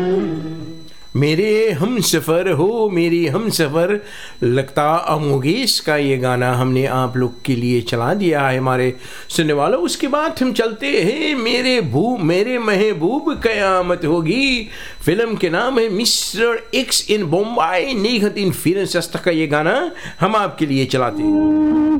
मेरे हम सफ़र हो मेरे हम सफ़र, लगता अमोगेश का ये गाना हमने आप लोग के लिए चला दिया है हमारे सुनने वालों। उसके बाद हम चलते हैं मेरे महबूब क़यामत होगी। फिल्म के नाम है मिस्टर एक्स इन बम्बई। 1964 का ये गाना हम आपके लिए चलाते हैं।